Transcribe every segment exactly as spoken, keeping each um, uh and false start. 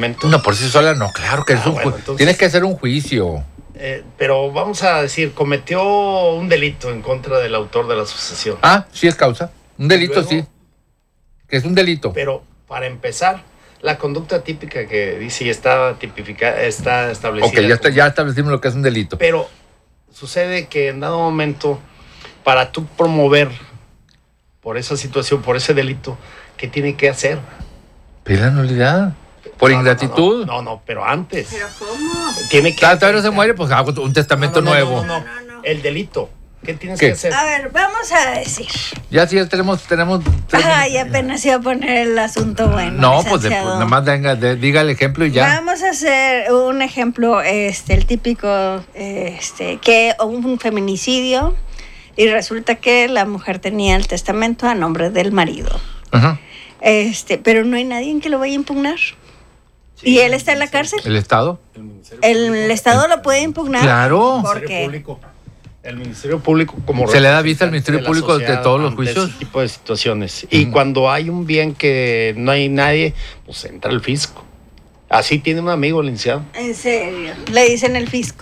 elementos. No, por sí sola no, claro que ah, es un bueno, ju- entonces, tienes que hacer un juicio. Eh, pero vamos a decir, cometió un delito en contra del autor de la sucesión. Ah, sí es causa. Un delito, luego, sí. Que es un delito. Pero para empezar, la conducta típica que dice y está tipificada, está establecida. Ok, ya, está, ya establecimos lo que es un delito. Pero sucede que en dado momento, para tú promover por esa situación, por ese delito, ¿qué tiene que hacer? Pedir la nulidad. Por no, ingratitud. No no, no, no, pero antes. ¿Pero cómo? Tiene que. Todavía no se muere, pues hago un testamento no, no, nuevo. No no, no, no, no. El delito. ¿Qué tienes ¿Qué? que hacer? A ver, vamos a decir. Ya sí, ya tenemos, tenemos. Ay, apenas iba a poner el asunto bueno. No, pues, de, pues nada más venga, de, diga el ejemplo y ya. Vamos a hacer un ejemplo, este, el típico, este, que un feminicidio y resulta que la mujer tenía el testamento a nombre del marido. Ajá. Este, pero no hay nadie que lo vaya a impugnar. Sí, ¿y él está en la cárcel? ¿El Estado? El, el Estado lo puede impugnar. Claro. Porque el Ministerio Público, como se le da vista al Ministerio de Público de todos los juicios. Ese tipo de situaciones. Uh-huh. Y cuando hay un bien que no hay nadie, pues entra el fisco. Así tiene un amigo, licenciado. ¿En serio? Le dicen el fisco.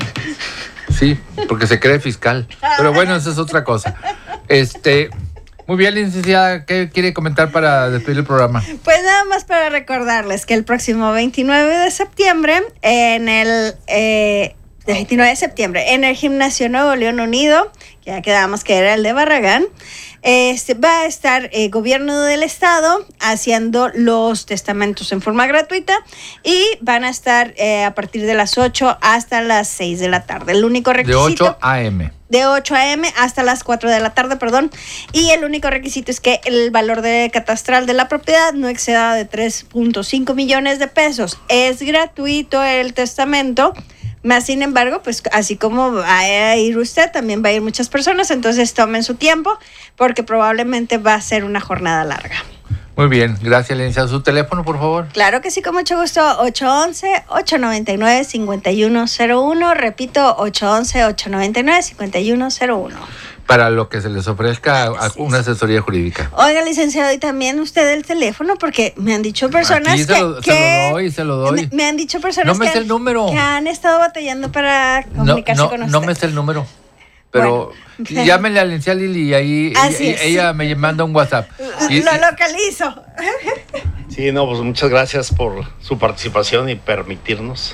Sí, porque se cree fiscal. Pero bueno, esa es otra cosa. Este. Muy bien, licenciada, ¿qué quiere comentar para despedir el programa? Pues nada más para recordarles que el próximo veintinueve de septiembre, en el eh, veintinueve de septiembre, en el Gimnasio Nuevo León Unido, que ya quedamos que era el de Barragán, este, va a estar el gobierno del estado haciendo los testamentos en forma gratuita y van a estar eh, a partir de las ocho hasta las seis de la tarde. El único requisito... De ocho a eme. De ocho a eme hasta las cuatro de la tarde, perdón. Y el único requisito es que el valor de catastral de la propiedad no exceda de tres punto cinco millones de pesos. Es gratuito el testamento. Más sin embargo, pues así como va a ir usted, también va a ir muchas personas, entonces tomen su tiempo porque probablemente va a ser una jornada larga. Muy bien, gracias, licenciado. ¿Su teléfono, por favor? Claro que sí, con mucho gusto, ocho once, ocho noventa y nueve, cincuenta y uno cero uno, repito, ocho once, ocho noventa y nueve, cincuenta y uno cero uno. Para lo que se les ofrezca a una asesoría jurídica. Oiga, licenciado, y también usted el teléfono, porque me han dicho personas Aquí que... se lo, que se lo doy, se lo doy. Me, me han dicho personas no me que, sé el número. que han estado batallando para comunicarse no, no, con usted. No me sé el número. Pero bueno, llámenle a la licenciada Lili y ahí ella, ella me manda un WhatsApp. Y, lo localizo. Sí, no, pues muchas gracias por su participación y permitirnos.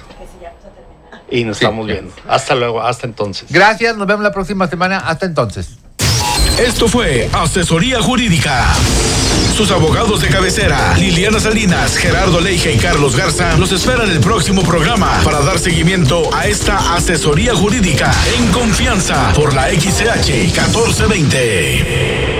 Y nos sí, estamos viendo. Bien. Hasta luego, hasta entonces. Gracias, nos vemos la próxima semana. Hasta entonces. Esto fue Asesoría Jurídica. Sus abogados de cabecera, Liliana Salinas, Gerardo Leija y Carlos Garza, los esperan el próximo programa para dar seguimiento a esta asesoría jurídica en confianza por la X C H catorce veinte.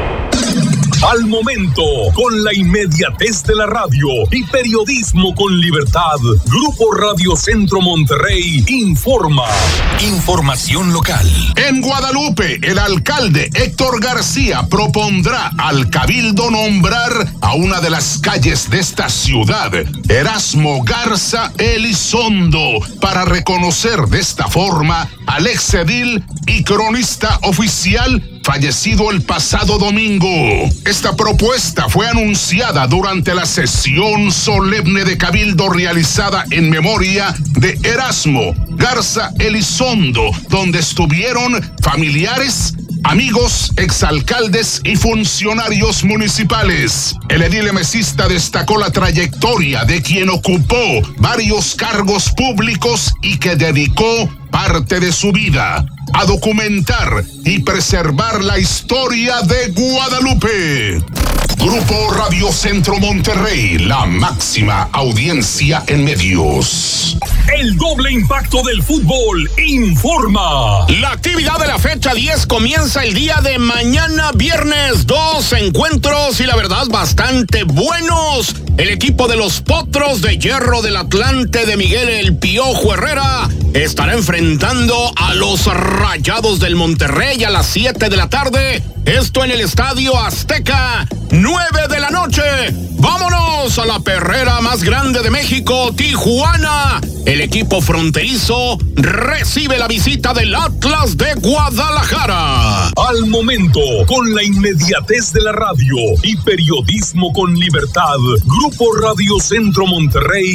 Al momento, con la inmediatez de la radio y periodismo con libertad, Grupo Radio Centro Monterrey informa. Información local. En Guadalupe, el alcalde Héctor García propondrá al cabildo nombrar a una de las calles de esta ciudad, Erasmo Garza Elizondo, para reconocer de esta forma al exedil y cronista oficial fallecido el pasado domingo. Esta propuesta fue anunciada durante la sesión solemne de cabildo realizada en memoria de Erasmo Garza Elizondo, donde estuvieron familiares, amigos, exalcaldes y funcionarios municipales. El edil emesista destacó la trayectoria de quien ocupó varios cargos públicos y que dedicó parte de su vida a documentar y preservar la historia de Guadalupe. Grupo Radio Centro Monterrey, la máxima audiencia en medios. El doble impacto del fútbol informa. La actividad de la fecha diez comienza el día de mañana, viernes. Dos encuentros y la verdad bastante buenos. El equipo de los Potros de Hierro del Atlante de Miguel El Piojo Herrera estará enfrentando a los Rayados del Monterrey a las siete de la tarde. Esto en el Estadio Azteca, nueve de la noche. ¡Vámonos a la perrera más grande de México, Tijuana! El equipo fronterizo recibe la visita del Atlas de Guadalajara. Al momento, con la inmediatez de la radio y periodismo con libertad, Grupo Radio Centro Monterrey